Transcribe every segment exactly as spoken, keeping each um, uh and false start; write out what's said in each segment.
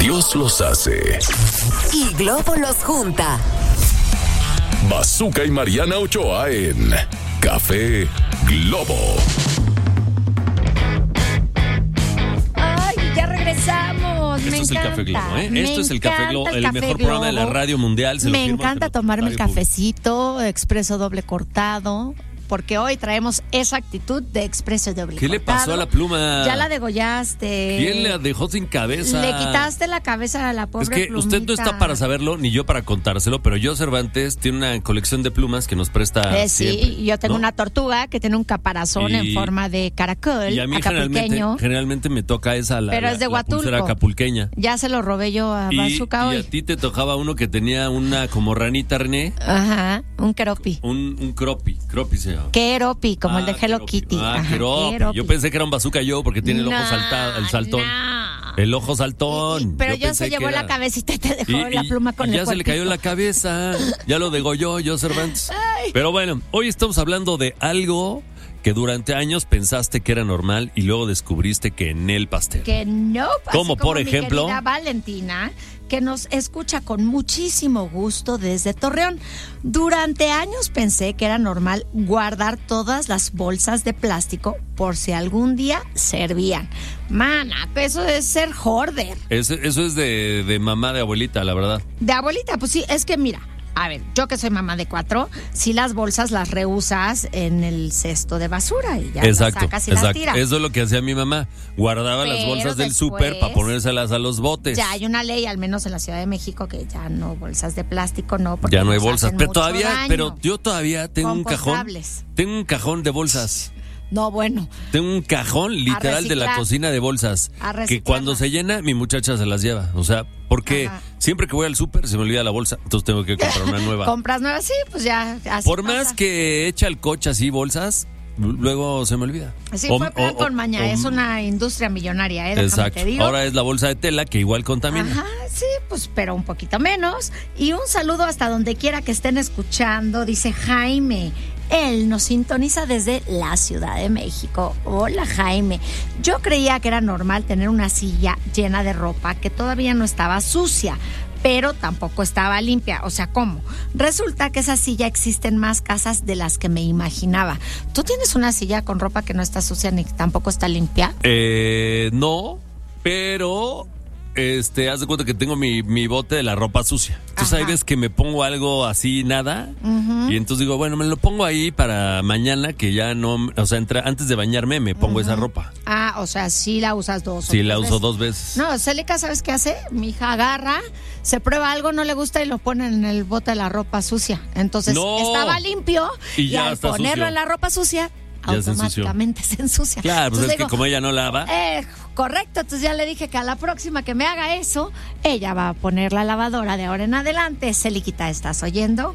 Dios los hace y Globo los junta. Bazooka y Mariana Ochoa en Café Globo. Ay, ya regresamos. Esto me es encanta. el Café Globo, ¿eh? Me Esto es el Café Globo, el, Café mejor Globo. programa de la radio mundial. Se lo me firmo encanta ante tomarme el Radio Público. cafecito, expreso doble cortado, porque hoy traemos esa actitud de expreso doble ¿Qué cortado. le pasó a la pluma? Ya la degollaste. ¿Quién la dejó sin cabeza? Le quitaste la cabeza a la pobre Es que plumita. usted no está para saberlo, ni yo para contárselo, pero yo, Cervantes, tiene una colección de plumas que nos presta Eh, sí, siempre, yo tengo ¿no? una tortuga que tiene un caparazón Y- en forma de caracol, Y a mí generalmente, acapulqueño. generalmente me toca esa, la, Pero la- es de la Huatulco. pulsera acapulqueña. Ya se lo robé yo a Y, Bazooka y hoy. a ti te tocaba uno que tenía una como ranita, René, Ajá, un keropi. un, un cropi, cropi se llama. Keropi, como el de Ah, Hello Keropi. Kitty. Ah, Ajá, Keropi. Keropi. Yo pensé que era un Bazooka yo porque tiene el ojo No, saltado, el saltón. no. El ojo saltón. Y- y- pero Yo yo pensé se que llevó era- la cabecita y te dejó Y- la y- pluma con y el ya se le cayó cuerpito. la cabeza. Ya lo degolló yo, Cervantes. Pero bueno, hoy estamos hablando de algo que durante años pensaste que era normal y luego descubriste que en el pastel. Que no, así Como por ejemplo- mi querida Valentina, que nos escucha con muchísimo gusto desde Torreón. Durante años pensé que era normal guardar todas las bolsas de plástico por si algún día servían. Mana, eso es ser hoarder. Es- eso es de, de mamá de abuelita, la verdad. De abuelita, pues sí, es que mira, a ver, yo que soy mamá de cuatro, si las bolsas las reusas en el cesto de basura y ya Exacto, las sacas y exacto. las tiras. Eso es lo que hacía mi mamá. Guardaba las Pero bolsas del después- súper para ponérselas a los botes. Ya hay una ley, al menos en la Ciudad de México, que ya no bolsas de plástico, no. Porque Ya no hay nos bolsas, hacen pero mucho todavía, daño. pero yo todavía tengo un cajón. Compostables. Tengo un cajón de bolsas. No, bueno. Tengo un cajón literal de la reciclar. cocina de bolsas. A Que reciclarlas. cuando se llena, mi muchacha se las lleva. O sea, porque Ajá. siempre que voy al súper se me olvida la bolsa. Entonces tengo que comprar una nueva. Compras nuevas, sí, pues ya. Así Por pasa. más que echa el coche así bolsas, luego se me olvida. Sí, O- fue plan o- con maña. o- Es una industria millonaria, ¿eh? Déjame Exacto. te digo. Ahora es la bolsa de tela que igual contamina. Ajá, sí, pues, pero un poquito menos. Y un saludo hasta donde quiera que estén escuchando, dice Jaime. Él nos sintoniza desde la Ciudad de México. Hola, Jaime. Yo creía que era normal tener una silla llena de ropa que todavía no estaba sucia, pero tampoco estaba limpia. O sea, ¿cómo? Resulta que esa silla existe en más casas de las que me imaginaba. ¿Tú tienes una silla con ropa que no está sucia ni tampoco está limpia? Eh, no, pero este, haz de cuenta que tengo mi, mi bote de la ropa sucia. Entonces hay Ajá. veces que me pongo algo así, nada, y entonces digo, bueno, me lo pongo ahí para mañana que ya no, o sea, entra, antes de bañarme me pongo esa ropa. Ah, o sea, sí la usas dos o Sí, tres la uso veces. dos veces. No, Celica, ¿sabes qué hace? Mi hija agarra, se prueba algo, no le gusta y lo pone en el bote de la ropa sucia. Entonces No. estaba limpio Y y, ya al está ponerlo sucio. en la ropa sucia, Ya se automáticamente se ensucia. Claro, pues Entonces es que digo, como ella no lava. eh, correcto, entonces ya le dije que a la próxima que me haga eso, ella va a poner la lavadora de ahora en adelante. Celiquita, ¿estás oyendo?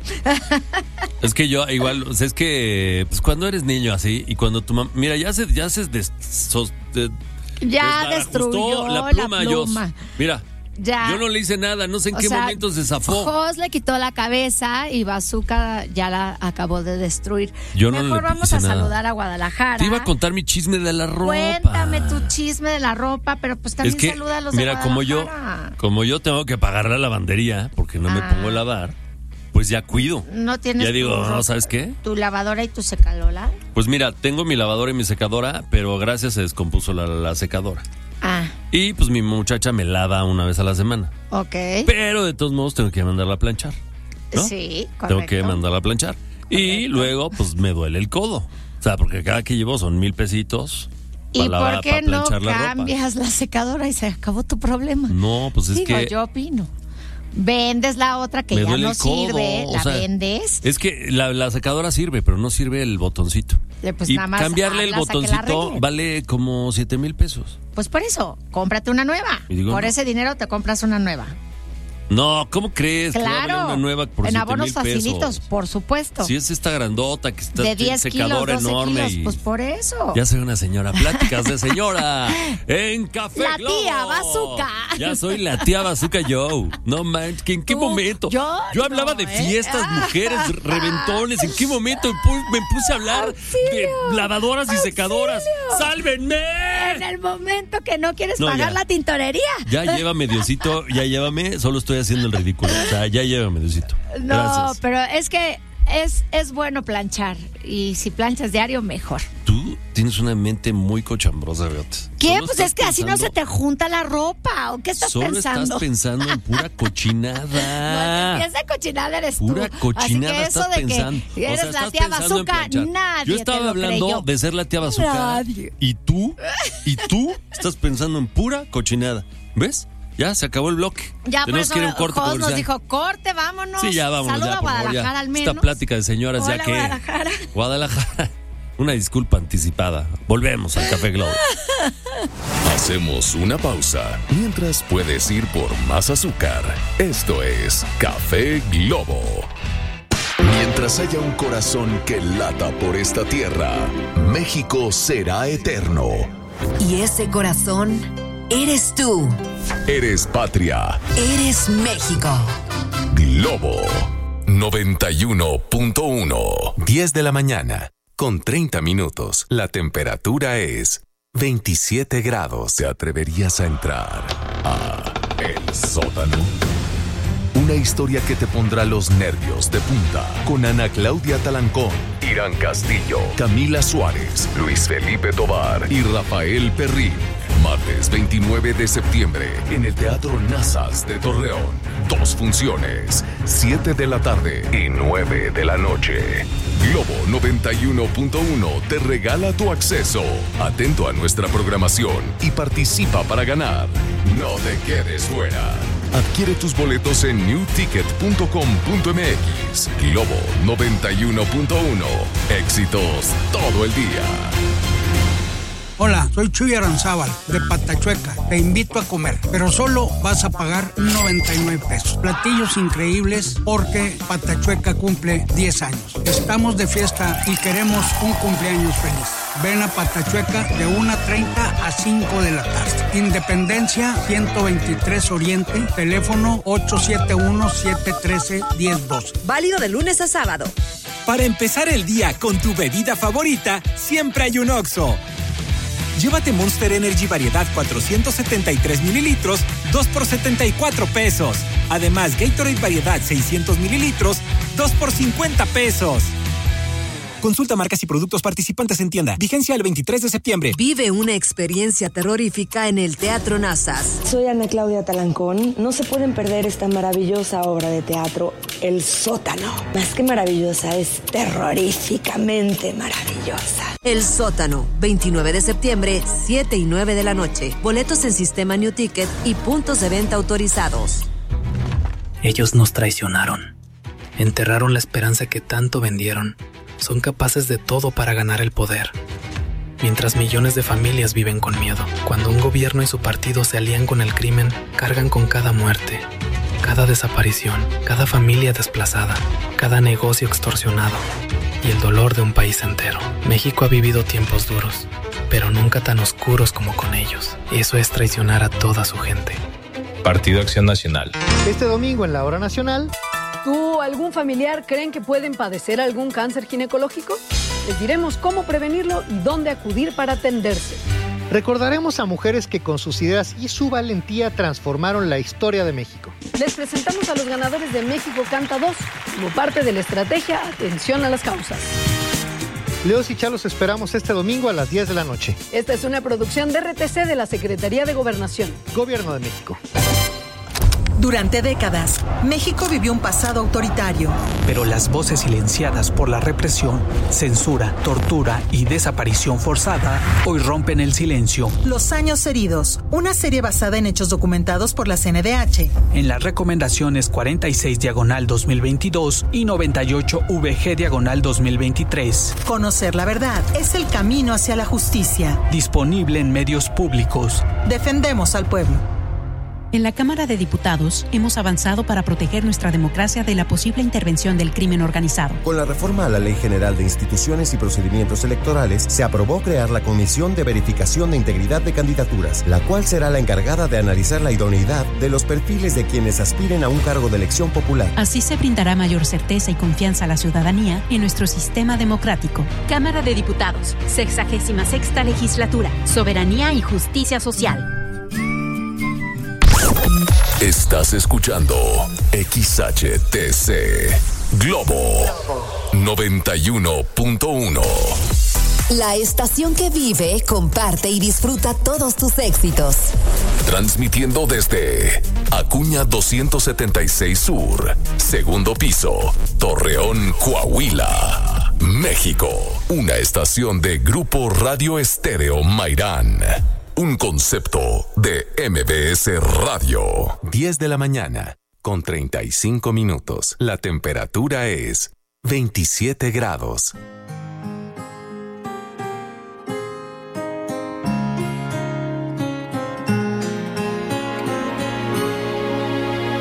Es que yo igual, o sea, es que pues cuando eres niño así y cuando tu mamá, mira, ya se ya se des- sos- de- Ya desbarajustó destruyó la la pluma, Jos. pluma. Mira, Ya. yo no le hice nada, no sé en O qué sea, momento se zafó. Jos le quitó la cabeza y Bazooka ya la acabó de destruir. Yo no Mejor le vamos hice a nada. saludar a Guadalajara. Te iba a contar mi chisme de la ropa. Cuéntame tu chisme de la ropa, pero pues también Es que, saluda a los mira, de como yo, Guadalajara. como yo tengo que pagar la lavandería porque no me Ah. pongo a lavar, pues ya cuido. No tienes Ya digo, tu no, ropa- ¿sabes qué? tu lavadora y tu secalola. Pues mira, tengo mi lavadora y mi secadora, pero gracias se descompuso la, la secadora. Ah, Y pues mi muchacha me lava una vez a la semana. ok. Pero de todos modos tengo que mandarla a planchar. ¿no? Sí, correcto. Tengo que mandarla a planchar. Y luego, pues me duele el codo. O sea, porque cada que llevo son mil pesitos. ¿Y para lavar- por qué para no planchar la ropa. cambias la secadora y se acabó tu problema? No, pues es Digo, que. yo opino. Vendes la otra que me ya duele no el codo, sirve, o la sea, vendes. Es que la, la secadora sirve, pero no sirve el botoncito. Eh, pues y nada más cambiarle el hablas a que la botoncito arreglen. vale como siete mil pesos. Pues por eso, cómprate una nueva. Y digo, por no. ese dinero te compras una nueva. No, ¿cómo crees? que va a valer Claro. una nueva por en siete abonos mil pesos? facilitos, por supuesto. Si es esta grandota que está de tiene diez kilos, secadora doce enorme kilos, y pues por eso. ya soy una señora. Pláticas de señora en Café La Globo. tía Bazooka. Ya soy la tía Bazooka Joe. No manches, ¿en qué Tú, momento? yo hablaba no, de ¿eh? fiestas, mujeres, reventones. ¿En qué momento me pu- me puse a hablar Auxilio. de lavadoras y secadoras? ¡Sálvenme! En el momento que no quieres No, pagar ya. la tintorería. Ya llévame, Diosito, ya llévame. Solo estoy haciendo el ridículo. O sea, ya llévame, Diosito. No, Gracias. pero es que es, es bueno planchar. Y si planchas diario, mejor. Tú tienes una mente muy cochambrosa, fíjate. ¿Qué? Solo Pues estás es que así no se pensando- te junta la ropa. ¿O qué estás Solo pensando? estás pensando en pura cochinada. No, esa cochinada eres tú. Pura cochinada Así que eso estás de pensando. que eres O sea, la estás tía pensando en Bazooka, planchar. nadie Yo estaba te lo hablando creyó. de ser la tía Bazooka. Nadie. Y tú, y tú estás pensando en pura cochinada. ¿Ves? Ya se acabó el bloque. Ya por Tenemos eso que ir a un corte Jos nos comercial. dijo, corte, vámonos. Sí, ya vámonos. Saludo ya, a por favor, Guadalajara ya. al menos. Esta plática de señoras, Hola, ya que. Guadalajara. Guadalajara. Una disculpa anticipada. Volvemos al Café Globo. Hacemos una pausa mientras puedes ir por más azúcar. Esto es Café Globo. Mientras haya un corazón que lata por esta tierra, México será eterno. Y ese corazón eres tú. Eres patria. Eres México. Globo noventa y uno punto uno. diez de la mañana, con treinta minutos. La temperatura es veintisiete grados. ¿Te atreverías a entrar a El Sótano? Una historia que te pondrá los nervios de punta. Con Ana Claudia Talancón, Irán Castillo, Camila Suárez, Luis Felipe Tovar y Rafael Perrín. Martes veintinueve de septiembre en el Teatro Nazas de Torreón. Dos funciones, siete de la tarde y nueve de la noche. Globo noventa y uno punto uno te regala tu acceso. Atento a nuestra programación y participa para ganar. No te quedes fuera. Adquiere tus boletos en new ticket punto com punto m x. Globo noventa y uno punto uno. Éxitos todo el día. Hola, soy Chuy Aranzábal, de Patachueca. Te invito a comer, pero solo vas a pagar noventa y nueve pesos. Platillos increíbles porque Patachueca cumple diez años. Estamos de fiesta y queremos un cumpleaños feliz. Ven a Patachueca de una treinta a cinco de la tarde. Independencia ciento veintitrés Oriente, teléfono ocho siete uno, siete uno tres, uno cero uno dos. Válido de lunes a sábado. Para empezar el día con tu bebida favorita, siempre hay un Oxxo. Llévate Monster Energy variedad cuatrocientos setenta y tres mililitros, dos por setenta y cuatro pesos. Además, Gatorade variedad seiscientos mililitros, dos por cincuenta pesos. Consulta marcas y productos participantes en tienda. Vigencia el veintitrés de septiembre. Vive una experiencia terrorífica en el Teatro Nazas. Soy Ana Claudia Talancón. No se pueden perder esta maravillosa obra de teatro, El Sótano. Más que maravillosa, es terroríficamente maravillosa. El Sótano, veintinueve de septiembre, siete y nueve de la noche. Boletos en sistema New Ticket y puntos de venta autorizados. Ellos nos traicionaron. Enterraron la esperanza que tanto vendieron. Son capaces de todo para ganar el poder. Mientras millones de familias viven con miedo. Cuando un gobierno y su partido se alían con el crimen, cargan con cada muerte, cada desaparición, cada familia desplazada, cada negocio extorsionado y el dolor de un país entero. México ha vivido tiempos duros, pero nunca tan oscuros como con ellos. Eso es traicionar a toda su gente. Partido Acción Nacional. Este domingo en la Hora Nacional. ¿Tú o algún familiar creen que pueden padecer algún cáncer ginecológico? Les diremos cómo prevenirlo y dónde acudir para atenderse. Recordaremos a mujeres que con sus ideas y su valentía transformaron la historia de México. Les presentamos a los ganadores de México Canta dos como parte de la estrategia Atención a las Causas. Leos y Chalos esperamos este domingo a las diez de la noche. Esta es una producción de R T C de la Secretaría de Gobernación. Gobierno de México. Durante décadas, México vivió un pasado autoritario. Pero las voces silenciadas por la represión, censura, tortura y desaparición forzada hoy rompen el silencio. Los años heridos, una serie basada en hechos documentados por la C N D H. En las recomendaciones cuarenta y seis diagonal dos mil veintidós y noventa y ocho V G diagonal dos mil veintitrés. Conocer la verdad es el camino hacia la justicia. Disponible en medios públicos. Defendemos al pueblo. En la Cámara de Diputados hemos avanzado para proteger nuestra democracia de la posible intervención del crimen organizado. Con la reforma a la Ley General de Instituciones y Procedimientos Electorales, se aprobó crear la Comisión de Verificación de Integridad de Candidaturas, la cual será la encargada de analizar la idoneidad de los perfiles de quienes aspiren a un cargo de elección popular. Así se brindará mayor certeza y confianza a la ciudadanía en nuestro sistema democrático. Cámara de Diputados, sexagésima sexta legislatura, soberanía y justicia social. Estás escuchando X H T C Globo noventa y uno punto uno. La estación que vive, comparte y disfruta todos tus éxitos. Transmitiendo desde Acuña doscientos setenta y seis Sur, segundo piso, Torreón, Coahuila, México. Una estación de Grupo Radio Estéreo Mairán. Un concepto de M B S Radio. diez de la mañana, con treinta y cinco minutos. La temperatura es veintisiete grados.